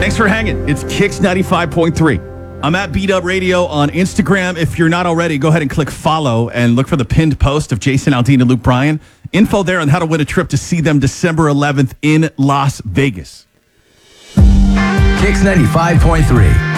Thanks for hanging. It's Kicks 95.3. I'm at Beat Up Radio on Instagram. If you're not already, go ahead and click follow and look for the pinned post of Jason Aldean and Luke Bryan. Info there on how to win a trip to see them December 11th in Las Vegas. Kicks 95.3.